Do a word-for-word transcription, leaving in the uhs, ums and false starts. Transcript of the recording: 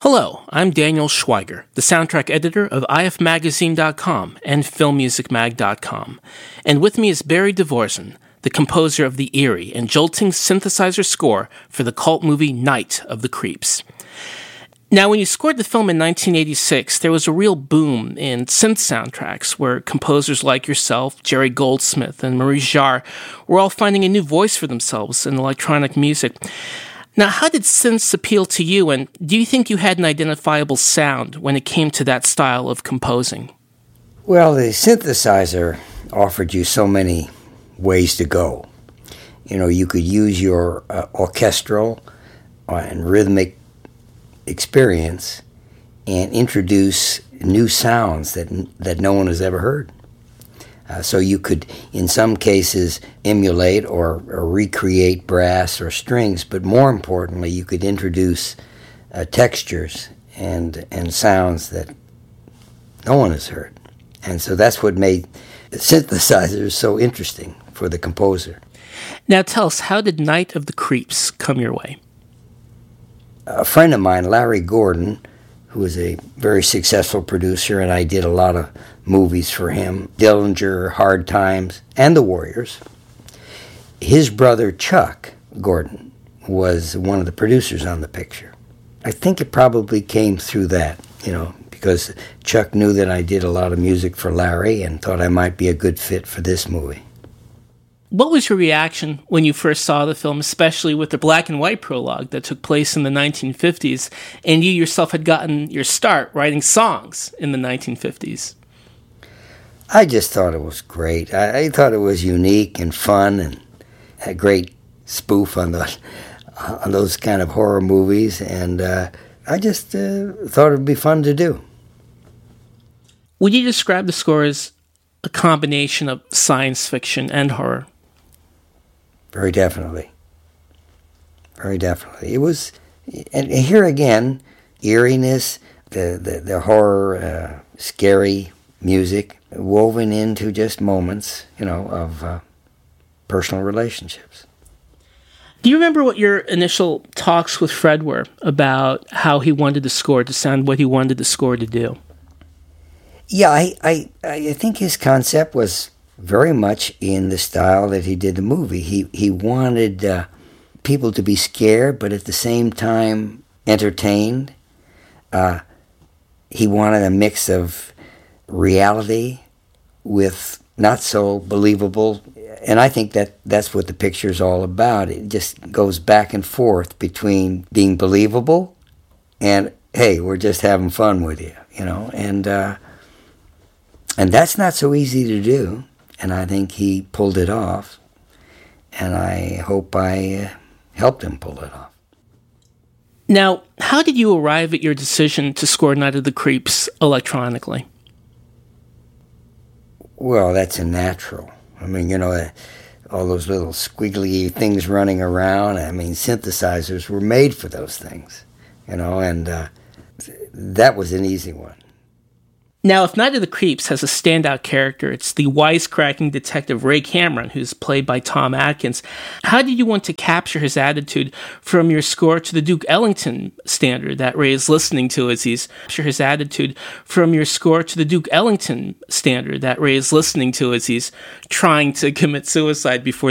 Hello, I'm Daniel Schweiger, the soundtrack editor of I F Magazine dot com and Film Music Mag dot com. And with me is Barry Dvorak, the composer of the eerie and jolting synthesizer score for the cult movie Night of the Creeps. Now, when you scored the film in nineteen eighty-six, there was a real boom in synth soundtracks where composers like yourself, Jerry Goldsmith, and Maurice Jarre were all finding a new voice for themselves in electronic music. Now, how did synths appeal to you, and do you think you had an identifiable sound when it came to that style of composing? Well, the synthesizer offered you so many ways to go. You know, you could use your uh, orchestral and rhythmic experience and introduce new sounds that that no one has ever heard. Uh, so you could, in some cases, emulate or, or recreate brass or strings, but more importantly, you could introduce uh, textures and and sounds that no one has heard. And so that's what made synthesizers so interesting for the composer. Now tell us, how did Night of the Creeps come your way? A friend of mine, Larry Gordon, who is a very successful producer, and I did a lot of movies for him, Dillinger, Hard Times, and The Warriors. His brother, Chuck Gordon, was one of the producers on the picture. I think it probably came through that, you know, because Chuck knew that I did a lot of music for Larry and thought I might be a good fit for this movie. What was your reaction when you first saw the film, especially with the black and white prologue that took place in the nineteen fifties, and you yourself had gotten your start writing songs in the nineteen fifties? I just thought it was great. I, I thought it was unique and fun and a great spoof on the on those kind of horror movies, and uh, I just uh, thought it would be fun to do. Would you describe the score as a combination of science fiction and horror? Very definitely. Very definitely. It was, and here again, eeriness, the, the, the horror, uh, scary music woven into just moments, you know, of uh, personal relationships. Do you remember what your initial talks with Fred were about how he wanted the score to sound, what he wanted the score to do? Yeah, I, I, I think his concept was very much in the style that he did the movie. He he wanted uh, people to be scared, but at the same time entertained. Uh, he wanted a mix of reality with not so believable, and I think that that's what the picture's all about. It just goes back and forth between being believable and, hey, we're just having fun with you, you know, and uh, and that's not so easy to do. And I think he pulled it off, and I hope I uh, helped him pull it off. Now, how did you arrive at your decision to score Night of the Creeps electronically? Well, that's a natural. I mean, you know, uh, all those little squiggly things running around. I mean, synthesizers were made for those things, you know, and uh, that was an easy one. Now, if Night of the Creeps has a standout character, it's the wisecracking detective Ray Cameron, who's played by Tom Atkins. How did you want to capture his attitude from your score to the Duke Ellington standard that Ray is listening to as he's capture his attitude from your score to the Duke Ellington standard that Ray is listening to as he's trying to commit suicide before